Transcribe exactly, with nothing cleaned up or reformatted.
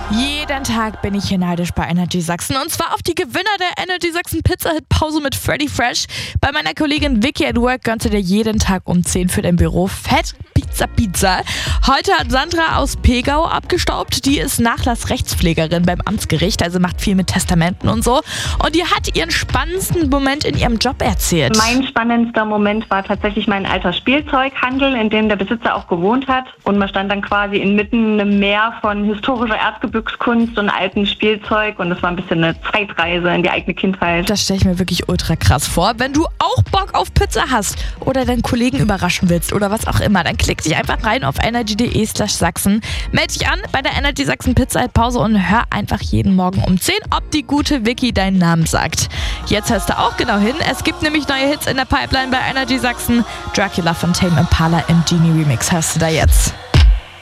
Jeden Tag bin ich hier neidisch bei Energy Sachsen und zwar auf die Gewinner der Energy Sachsen Pizza Hit Pause mit Freddy Fresh. Bei meiner Kollegin Vicky at Work gönnte dir jeden Tag um zehn für dein Büro Fett Pizza Pizza. Heute hat Sandra aus Pegau abgestaubt. Die ist Nachlassrechtspflegerin beim Amtsgericht, also macht viel mit Testamenten und so. Und die hat ihren spannendsten Moment in ihrem Job erzählt. Mein spannendster Moment war tatsächlich mein alter Spielzeughandel, in dem der Besitzer auch gewohnt hat. Und man stand dann quasi inmitten einem Meer von historischer Erzgebirgskunst und altem Spielzeug. Und es war ein bisschen eine Zeitreise in die eigene Kindheit. Das stelle ich mir wirklich ultra krass vor. Wenn du auch Bock auf Pizza hast oder deinen Kollegen überraschen willst oder was auch immer, dann klick dich einfach rein auf energy.de slash Sachsen. Meld dich an bei der Energy Sachsen Pizza Hit Pause und hör einfach jeden Morgen um zehn, ob die gute Vicky deinen Namen sagt. Jetzt hörst du auch genau hin. Es gibt nämlich neue Hits in der Pipeline bei Energy Sachsen. Dracula von Tame Impala im Genie Remix hörst du da jetzt.